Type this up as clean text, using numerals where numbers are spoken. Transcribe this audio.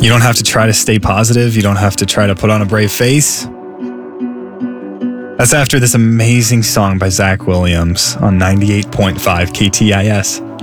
You don't have to try to stay positive. You don't have to try to put on a brave face. That's after this amazing song by Zach Williams on 98.5 KTIS.